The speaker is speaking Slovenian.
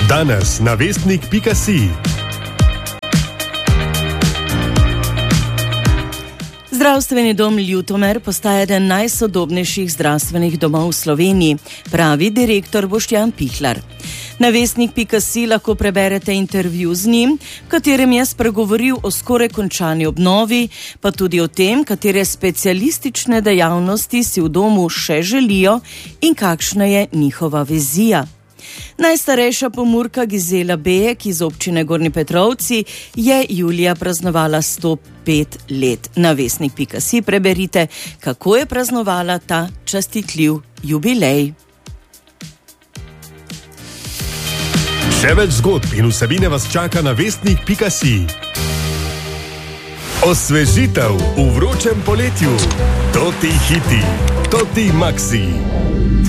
Danes na vestnik.si. Zdravstveni dom Ljutomer postaja eden najsodobnejših zdravstvenih domov v Sloveniji, pravi direktor Boštjan Pihlar. Na vestnik.si lahko preberete intervju z njim, v katerem je spregovoril o skoraj končani obnovi, pa tudi o tem, katere specialistične dejavnosti si v domu še želijo in kakšna je njihova vizija. Najstarejša Pomurka Gizela Bejek iz občine Gornji Petrovci je julija praznovala 105 let. Na vestnik.si preberite, kako je praznovala ta častitljiv jubilej. Še več zgodb in vsebine vas čaka na vestnik.si. Osvežitev v vročem poletju. To ti hiti, to ti maxi.